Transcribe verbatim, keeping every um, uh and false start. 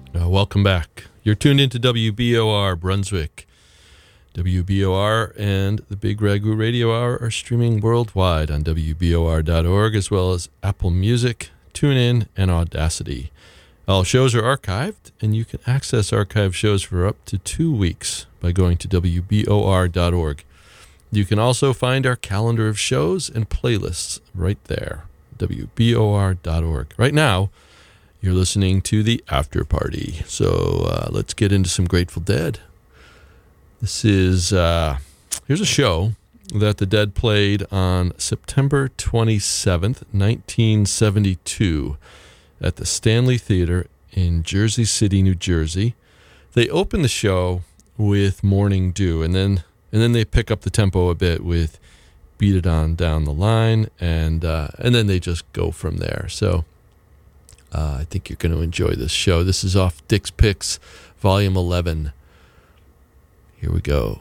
Uh, welcome back. You're tuned into W B O R Brunswick. W B O R and the Big Ragu Radio Hour are streaming worldwide on W B O R dot org, as well as Apple Music, TuneIn, and Audacity. All shows are archived, and you can access archived shows for up to two weeks by going to W B O R dot org. You can also find our calendar of shows and playlists right there, W B O R dot org. Right now, you're listening to the After Party. So uh, let's get into some Grateful Dead. This is, uh, here's a show that the Dead played on September twenty-seventh, nineteen seventy-two at the Stanley Theater in Jersey City, New Jersey. They open the show with Morning Dew, and then and then they pick up the tempo a bit with Beat It On Down the Line, and uh, and then they just go from there. So uh, I think you're going to enjoy this show. This is off Dick's Picks, Volume eleven. Here we go.